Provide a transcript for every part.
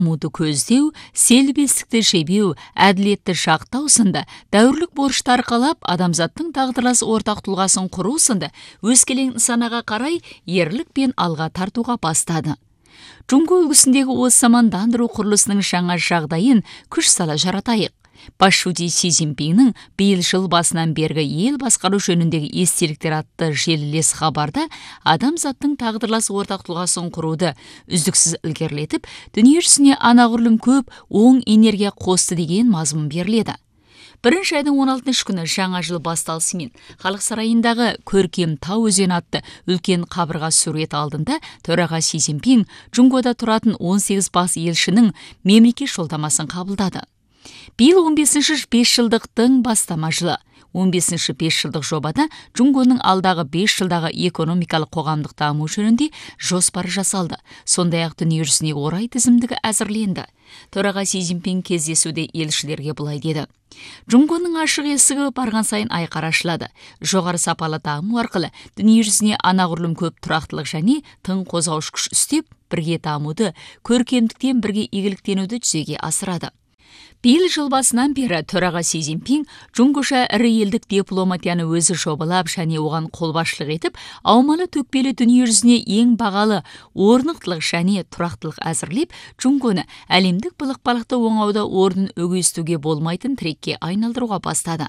дамуды көздеу, селбестікті жебеу, әділетті шақтау сынды дәуірлік борышты арқалап, адамзаттың тағдырлас ортақ тұлғасын құру сынды өскелең нысанаға қарай ерлік пен алға тартуға бастады. Джунго үлгісіндегі осы мамандандыру құрылысының жаңа жағдайын күш сала жаратайық. Басшуди Си Цзиньпиннің биыл жыл басынан бергі ел басқару жөніндегі естеліктер атты желілес хабарда адамзаттың тағдырлас ортақ тұлғасын құруды үздіксіз ілгерілетіп, дүниежүзіне анағұрлым көп оң энергия қосты деген мазмұн беріледі. Бірінші айдың 16 күні жаңа жыл басталысымен халық сарайындағы көркем тау өзені атты үлкен қабырға сурет алдында төраға Си Цзиньпин Джунгода тұратын 18 бас елшінің мемлекет жолдамасын қабылдады. Биыл 15-ші 5 жылдықтың бастама жылы. 15-ші 5 жылдық жобада Джунгоның алдағы 5 жылдағы экономикалық қоғамдық даму жөнінде жоспары жасалды. Сондай-ақ дүниежүзіне орай тізімдігі әзірленді. Төраға Си Цзиньпин кездесуде елшілерге былай деді: Джунгоның ашық есігі барған сайын айқара ашылады. Жоғары сапалы даму арқылы дүниежүзіне анағұрлым көп тұрақтылық және тың қозғаушы күш үстеп, бірге дамуды, көркемдіктен бірге игіліктенуді жүзеге асырады. Биыл жыл басынан бері төраға Си Цзиньпин Джунгоша ірі елдік дипломатияны өзі жобалап және оған қолбасшылық етіп, аумалы төкпелі дүниежүзіне ең бағалы орнықтылық және тұрақтылық әзірлеп, Джунгоны әлемдік былық-балықты оңауда орнын өгестуге болмайтын тірекке айналдыруға бастады.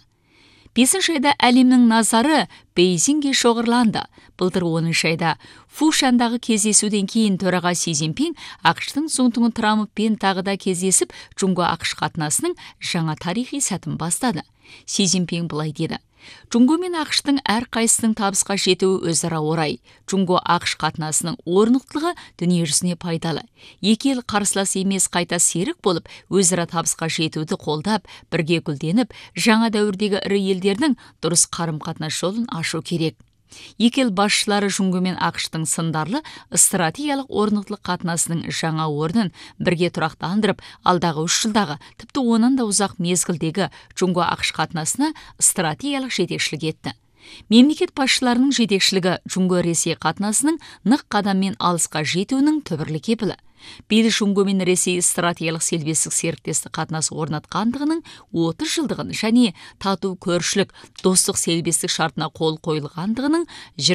5-ші айда әлемнің назары Бейжіңге шоғырланды. Былтыр 10-ші айда Фушандағы кездесуден кейін төраға Си Цзиньпин ақш-тың Цзунтун Трамппен тағы да кездесіп, Джунго-ақш қатынасының жаңа тарихи сәтін бастады. Си Цзиньпин былай деді: Джунго мен ақш-тың әр қайсының табысқа жетуі өзара орай. Джунго-ақш қатынасының орнықтылығы дүниежүзіне пайдалы. Екі ел қарсылас емес, қайта серік болып, өзара табысқа жетуді қолдап, бірге гүлденіп, жаңа дәуірдегі ірі елдердің дұрыс қарым-қатынас жолын ашу керек. Екі ел басшылары Джунго мен ақш-тың сындарлы стратегиялық орнықтылық қатынасының жаңа орнын бірге тұрақтандырып, алдағы 3 жылдағы, тіпті онан да ұзақ мезгілдегі Джунго-ақш қатынасына стратегиялық жетекшілік етті. Мемлекет басшыларының жетекшілігі Джунго-Ресей қатынасының нық қадаммен алысқа жетуінің түбірлі кепілі. Биыл Джунго мен Ресей стратегиялық селбестік серіктестік қатынас орнатқандығының 30 жылдығын және тату көршілік достық селбестік шартына қол қойылғандығының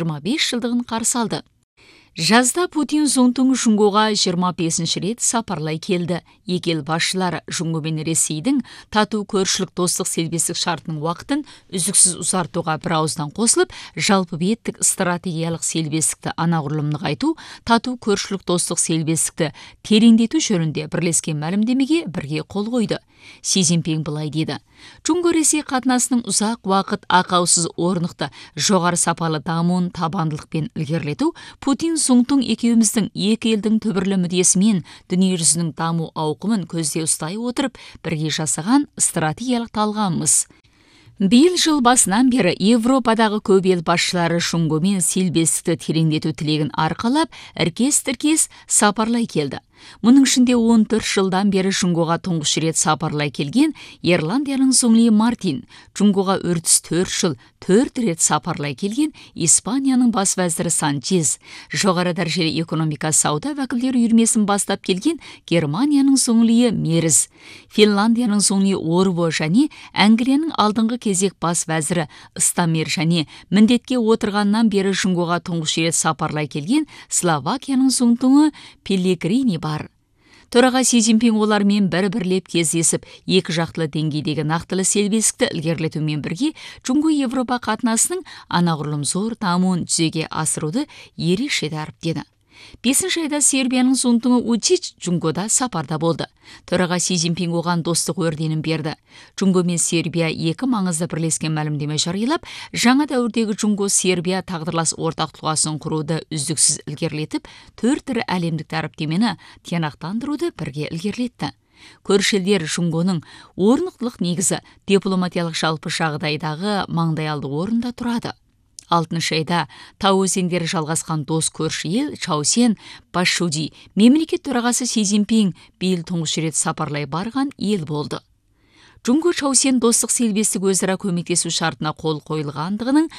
25 жылдығын қарсы алды. Жазда Путин Цзунтун Джунгоға 25-ші рет сапарлай келді. Екі ел басшылары Джунго мен Ресейдің тату көршілік достық селбестік шартының уақытын үздіксіз ұзартуға бір ауыздан қосылып, жалпы беттік стратегиялық селбестікті анағұрлым нығайту, тату көршілік достық селбестікті тереңдету жөнінде бірлескен мәлімдемеге бірге қол қойды. Си Цзиньпин былай деді: Джунго-Ресей қатынасының ұзақ уақыт ақаусыз орнықты, жоғары сапалы дамуын табандылықпен ілгерілету Путин Цзунтун екеуміздің екі елдің түбірлі мүддесімен дүниежүзінің даму ауқымын көзде ұстай отырып, бірге жасаған стратегиялық талғамымыз. Биыл жыл басынан бері Европадағы көп ел басшылары Джунгомен селбестікті тереңдету тілегін арқалап, іркес-тіркес сапарлай келді. Мұның ішінде 14 жылдан бері Джунгоға тұңғыш рет сапарлай келген Ирландияның Зоңли Мартин, Джунгоға үрдіс 4 жыл 4 рет сапарлай келген Испанияның бас вәзірі Санчез, жоғары дәрежелі экономика сауда вәкілдері үйірмесін бастап келген Германияның Зоңли Мерз, Финландияның Зоңли Орво және Англияның алдыңғы кезек бас вәзірі Стамер және міндетке отырғаннан бері Джунгоға тұңғыш рет сапарлай келген Словакияның Цзунтуны Пеллегрини бар. Төраға Си Цзиньпин олармен бір-бірлеп кездесіп, екі жақтылы деңгейдегі нақтылы селбестікті ілгерілетумен бірге Джунго-Европа қатынасының анағұрлым зор дамуын жүзеге асыруды ерекше дәріптеді. 5-ші айда Сербияның Цзунтуны Учич Джунгода сапарда болды. Төраға Си Цзиньпин оған достық өрденін берді. Джунго мен Сербия екі маңызды бірлескен мәлімдеме жариялап, жаңа дәуірдегі Джунго-Сербия тағдырлас ортақ тұлғасын құруды үздіксіз ілгерілетіп, 4 ірі әлемдік дәріптемені тиянақтандыруды бірге ілгерілетті. Көрші елдер Джунгоның орнықтылық негізі дипломатиялық жалпы жағдайдағы маңдайалды орында тұрады. 6-шы айда тау өзендері жалғасқан дос көрші ел Чаусен Басшуди мемлекет төрағасы Си Цзиньпин биыл тұңғыш рет сапарлай барған ел болды. Джунго-Чаусен достық селбестік өзара көмектесу шартына қол қойылғандығының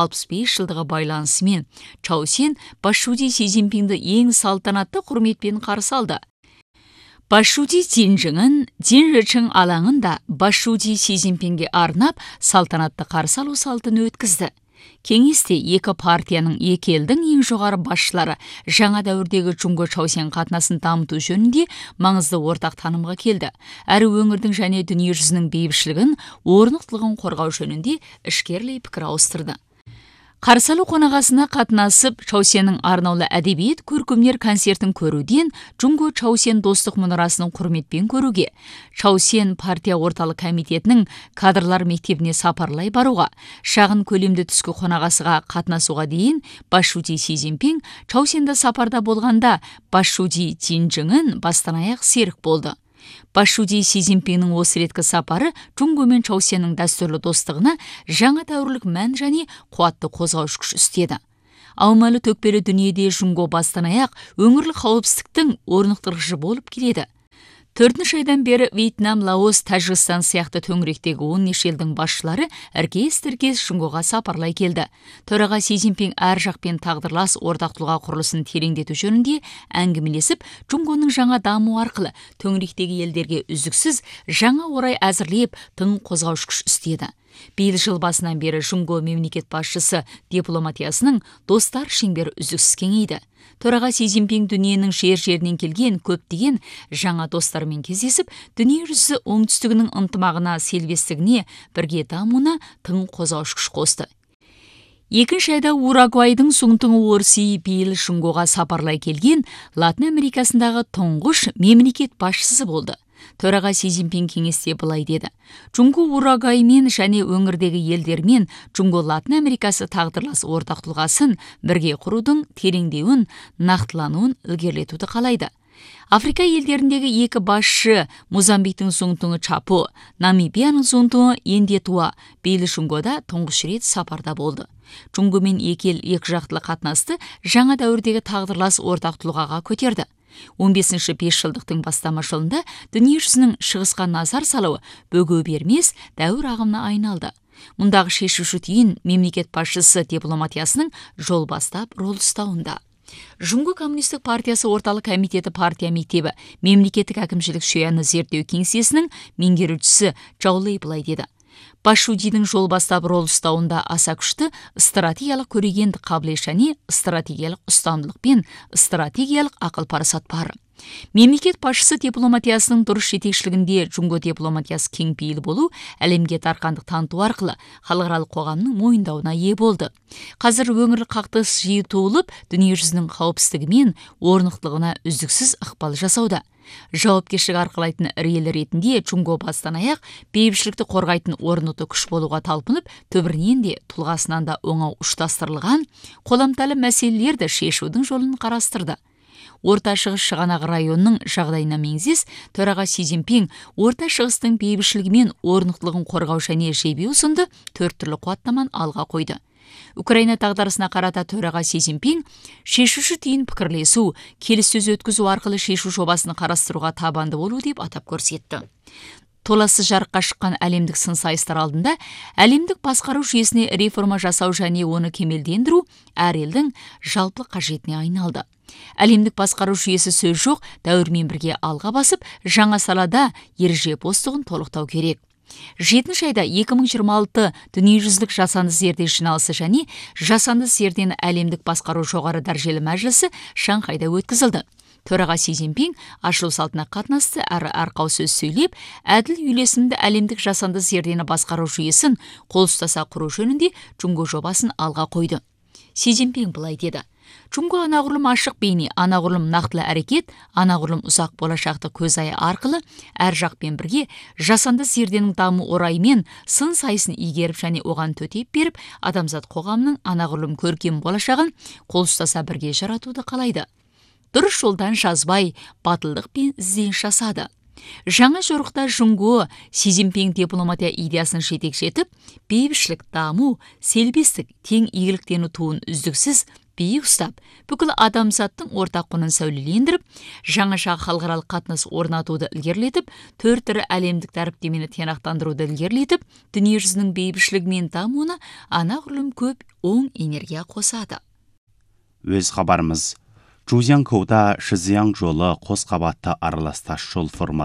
65 жылдығы байланысымен Чаусен Басшуди Си Цзиньпинді ең салтанатты құрметпен қарсы алды. Башуди Цзиньжыңын Цзиньжичың алаңында Башуди Си Цзиньпинге арнап салтанатты қарсы алу салтын өткізді. Кеңесте екі партияның екі елдің ең жоғары басшылары жаңа дәуірдегі Чунго-Чаосен қатынасын дамыту жөнінде маңызды ортақ танымға келді. Әрі өңірдің және дүние жүзінің бейбітшілігін, орнықтылығын қорғау жөнінде ішкерлей пікір ауыстырды. Қарсы алу қонағасына қатынасып, Чаосеннің арнаулы әдебиет көркемдер концертін көруден Чунго-Чаосен достық мұнарасының құрметпен көруге, Чаосен партия орталық комитетінің кадрлар мектебіне сапарлай баруға, шағын көлемді түскі қонағасыға қатынасуға дейін Башуди Си Цзиньпин Чаосенді сапарда болғанда Башуди Цзиньжыңын бастан аяқ серік болды. Башуди Си Цзиньпиннің осы реткі сапары Чунго мен Чаосеннің дәстүрлі достығына жаңа дәуірлік мән және қуатты қозғаушы күш үстеді. Аумалы төкпелі дүниеде Чунго бастан аяқ өңірлік қауіпсіздіктің орнықтырғышы болып келеді. 4 айдан бері Вьетнам, Лаос, Тәжікстан сияқты төңіректегі 10 елдің басшылары іркес-тіркес Чунгоға сапарлай келді. Төраға Си Цзиньпин әр жақпен тағдырлас ортақ тұлға құрылысын тереңдету жөнінде әңгімелесіп, Чунгоның жаңа даму арқылы төңіректегі елдерге үздіксіз жаңа орай әзірлеп, тың қозғаушы күш істеді. Биыл жыл басынан бері Чунго мемлекет басшысы дипломатиясының достар шеңбері үздіксіз кеңейді. Төраға Си Цзиньпин дүниенің жер-жерінен келген көптеген жаңа достарымен кездесіп, дүние жүзі оңтүстігінің ынтымағына, селбестігіне, бірге дамуына тың қозғаушы күш қосты. Екінші айда Уругвайдың Сунтың Орси биыл Чунгоға сапарлай келген Латын Америкасындағы тұңғыш мемлекет басшысы болды. Төраға Си Цзиньпин кеңесте былай деді. Чунго Уругваймен және өңірдегі елдермен Чунго Латын Америкасы тағдырлас ортақ тұлғасын бірге құрудың тереңдеуін, нақтылануын ілгерілетуді қалайды. Африка елдеріндегі екі басшы Мозамбиктің Сунтуңы Чапо, Намибияның Сунтуңы Ендетуа биыл Чунгода тұңғыш рет сапарда болды. Чунго мен екі ел екі жақтылы қатынасты жаңа дәуірдегі тағдырлас ортақ тұлғаға көтерді. 15-ші бесжылдықтың бастама жылында дүние жүзінің шығысқа назар салуы бөгөө бермес дәуір ағымына айналды. Мұндағы шешуші түйін мемлекет басшысы дипломатиясының жол бастап рол ұстауында. Чунго коммунистік партиясы орталық комитеті партия мектебі мемлекеттік әкімшілік жүйені зерттеу кеңсесінің меңгерушісі Чжао Лэй былай деді. Башудидің жол бастап рол ұстауында аса күшті стратегиялық көрегендік қабілет және стратегиялық ұстамдылық пен стратегиялық ақыл парасат бар. Мемлекет басшысы дипломатиясының дұрыс жетекшілігінде Чунго дипломатиясы кеңпейіл болу, әлемге тарқандық таныту арқылы халықаралық қоғамның мойындауына ие болды. Қазір өңірлік қақтығыс жиі туылып, дүние жүзінің қауіпсіздігі мен орнықтылығына үздіксіз ықпал жасауда. Жауапкершілік арқалайтын іргелі ретінде Чунго бастан аяқ бейбітшілікті қорғайтын орнықты күш болуға талпынып, түбірінен де тұлғасынан да оңау ұштастырылған қоламталы мәселелерді шешудің жолын қарастырды. Орта шығыс шығанағы районының жағдайына меңзес, төраға Си Цзиньпин Орта шығыстың бейбітшілігі мен орнықтылығын қорғау және жебеу сынды 4 түрлі қуаттаманы алға қойды. Украина тағдарысына қарата төраға Си Цзиньпин шешуші түйін пікірлесу, келіссөз өткізу арқылы шешу жобасын қарастыруға табанды болу деп атап көрсетті. Толассыз жарыққа шыққан әлемдік сын сайыстар алдында әлемдік басқару жүйесіне реформа жасау және оны кемелдендіру әр елдің жалпылық қажетіне айналды. Әлемдік басқару жүйесі сөз жоқ, дәуірмен бірге алға басып, жаңа салада ереже постығын толықтау керек. 7-ші айда 2026 дүниежүзілік жасанды зерде жиналысы және жасанды зердені әлемдік басқару жоғары дәрежелі мәжілісі Шанхайда өткізілді. Төраға Си Цзиньпин ашылу салтына қатынасты, әрі арқау сөз сөйлеп, әділ үйлесімді әлемдік жасанды зердені басқару жүйесін қол ұстаса құру жөнінде Чунго жобасын алға қойды. Си Цзиньпин былай деді. Чунго анағұрлым ашық бейне, анағұрлым нақтылы әрекет, анағұрлым ұзақ болашақты көз айы арқылы әр жақпен бірге жасанды зерденің даму орайымен сын сайысын игеріп және оған төтеп беріп, адамзат қоғамның анағұрлым көркем болашағын қол ұстаса бірге жаратуды қалайды. Дұрыс жолдан жазбай, батылдық пен ізденіс жасады. Жаңа жорықта Чунго Си Цзиньпин дипломатия идеясын жетекшетіп, бейбітшілік даму, селбестік, тең игіліктену туын үздіксіз биік ұстап, бүкіл адамзаттың ортақ құнын сәулелендіріп, жаңаша халықаралық қатынас орнатуды ілгерілетіп, 4 түрі әлемдік дәріптемені тиянақтандыруды ілгерілетіп, дүние жүзінің бейбітшілігі мен дамуына анағұрлым көп оң энергия қосады. Өз хабарымыз Жузянкоуда Шызияң жолы қос қабатты аралас тас жол формасы